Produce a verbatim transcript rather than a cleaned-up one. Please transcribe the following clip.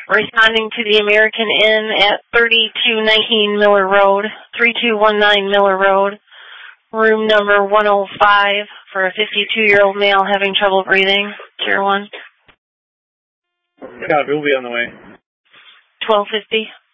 Responding to the American Inn at thirty-two nineteen Miller Road, thirty-two nineteen Miller Road, room number one oh five for a fifty-two-year-old male having trouble breathing, tier one. Yeah, we'll be on the way. twelve fifty.